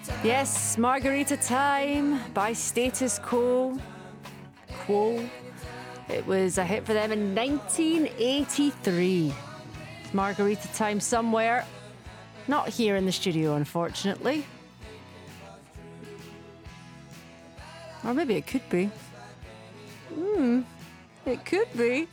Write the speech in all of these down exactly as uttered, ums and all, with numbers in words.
Yes, Margarita Time by Status Quo. Quo. It was a hit for them in nineteen eighty-three. It's Margarita Time somewhere. Not here in the studio, unfortunately. Or maybe it could be. Hmm, it could be.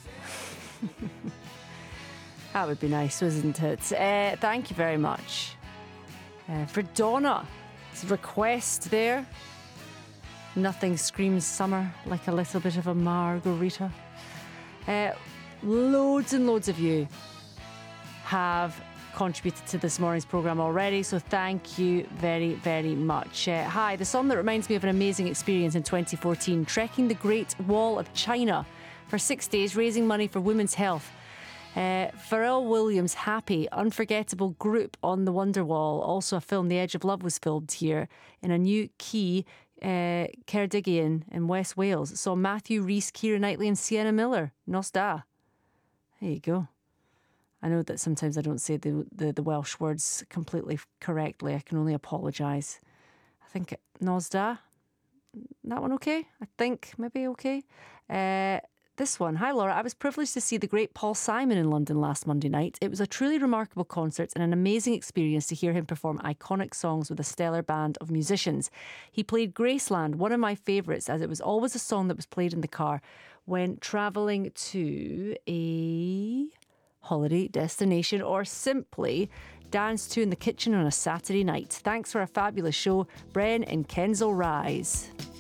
That would be nice, wouldn't it? Uh, thank you very much uh, for Donna's request there. Nothing screams summer like a little bit of a margarita. Uh, loads and loads of you have contributed to this morning's programme already, so thank you very, very much. Uh, hi, the song that reminds me of an amazing experience in twenty fourteen, trekking the Great Wall of China for six days, raising money for women's health. Uh, Pharrell Williams' Happy, unforgettable group on the Wonderwall. Also a film, The Edge of Love, was filmed here in a new quay, uh, Ceredigion in West Wales. Saw Matthew Rhys, Keira Knightley and Sienna Miller. Nos da. There you go. I know that sometimes I don't say the, the, the Welsh words completely correctly. I can only apologise. I think Nos da. That one okay? I think maybe okay. Uh... This one. Hi Laura, I was privileged to see the great Paul Simon in London last Monday night. It was a truly remarkable concert and an amazing experience to hear him perform iconic songs with a stellar band of musicians. He played Graceland, one of my favourites, as it was always a song that was played in the car when travelling to a holiday destination or simply danced to in the kitchen on a Saturday night. Thanks for a fabulous show, Bren in Kensal Rise.